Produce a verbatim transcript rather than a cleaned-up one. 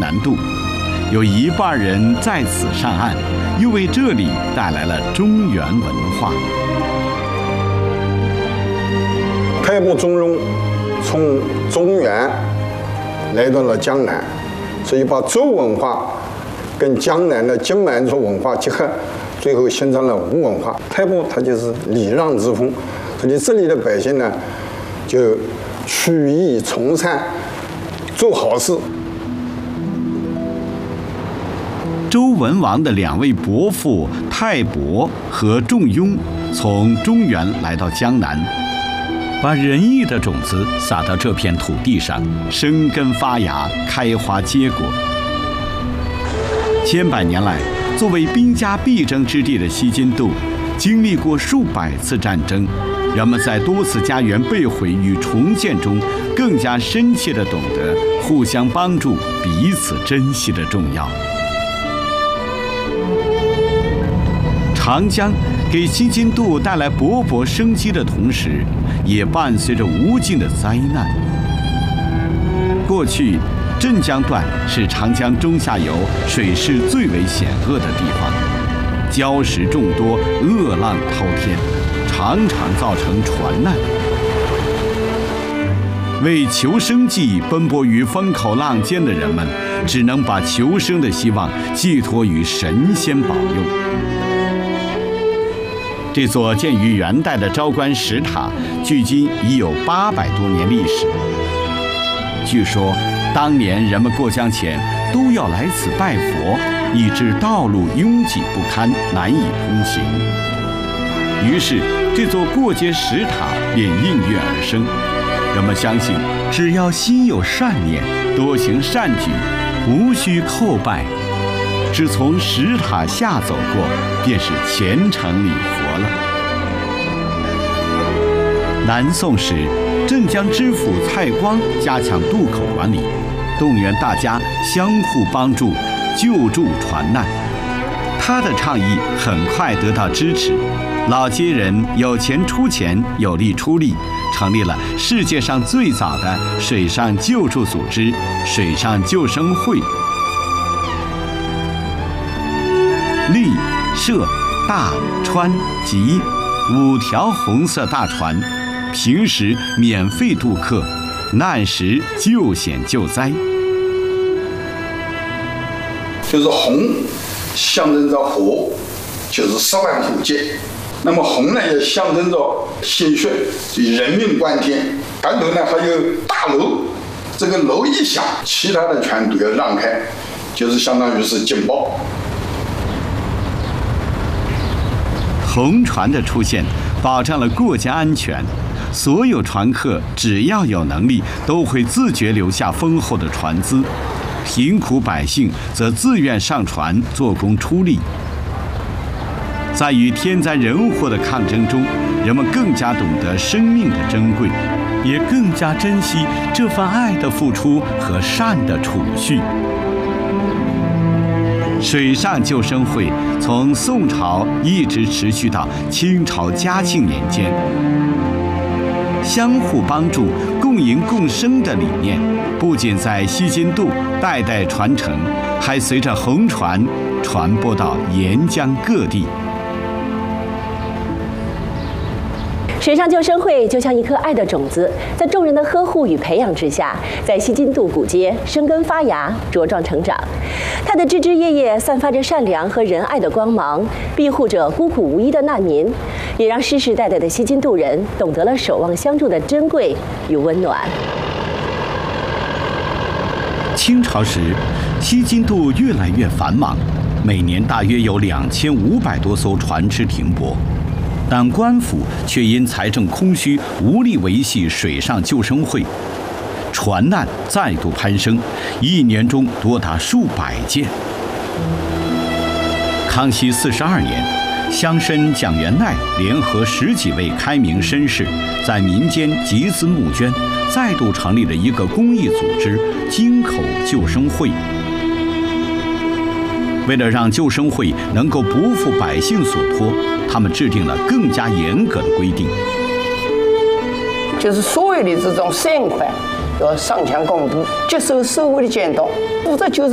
南渡，有一半人在此上岸，又为这里带来了中原文化。 开埠中庸从中原来到了江南，所以把周文化跟江南的金满族文化结合，最后形成了吴文化。开埠它就是礼让之风，所以这里的百姓呢，就曲意从善，做好事。 周文王的两位伯父泰伯和仲雍从中原来到江南，把仁义的种子撒到这片土地上，生根发芽，开花结果。千百年来，作为兵家必争之地的西津渡，经历过数百次战争，人们在多次家园被毁与重建中，更加深切地懂得互相帮助、彼此珍惜的重要。长江给西津渡带来勃勃生机的同时，也伴随着无尽的灾难。过去，镇江段是长江中下游水势最为险恶的地方，礁石众多，恶浪滔天，常常造成船难。为求生计奔波于风口浪尖的人们，只能把求生的希望寄托于神仙保佑。这座建于元代的昭关石塔，距今已有八百多年历史。据说，当年人们过江前都要来此拜佛，以致道路拥挤不堪，难以通行。于是，这座过街石塔便应运而生。人们相信，只要心有善念，多行善举，无需叩拜，只从石塔下走过，便是虔诚礼佛了。南宋时，镇江知府蔡光加强渡口管理，动员大家相互帮助，救助船难。他的倡议很快得到支持，老街人有钱出钱，有力出力，成立了世界上最早的水上救助组织——水上救生会。立、设、大、川、集五条红色大船，平时免费渡客，难时救险救灾。 就是红，象征着火，就是十万火急。那么红呢，也象征着鲜血，人命关天。船头呢还有大楼，这个楼一响，其他的船都要让开，就是相当于是警报。 红船的出现，保障了过江安全。所有船客只要有能力，都会自觉留下丰厚的船资；贫苦百姓则自愿上船做工出力。在与天灾人祸的抗争中，人们更加懂得生命的珍贵，也更加珍惜这份爱的付出和善的储蓄。水上救生会从宋朝一直持续到清朝嘉庆年间，相互帮助、共赢共生的理念，不仅在西津渡代代传承，还随着红船传播到沿江各地。 水上救生会就像一颗爱的种子，在众人的呵护与培养之下，在西津渡古街生根发芽，茁壮成长。它的枝枝叶叶散发着善良和仁爱的光芒，庇护着孤苦无依的难民，也让世世代代的西津渡人懂得了守望相助的珍贵与温暖。 清朝时，西津渡越来越繁忙，每年大约有两千五百多艘船只停泊。但官府却因财政空虚，无力维系水上救生会，船难再度攀升，一年中多达数百件。康熙四十二年，乡绅蒋元鼐联合十几位开明绅士，在民间集资募捐，再度成立了一个公益组织——京口救生会。为了让救生会能够不负百姓所托，他们制定了更加严格的规定， 就是所有的这种善款要上墙公布，接受社会的监督，负责救生。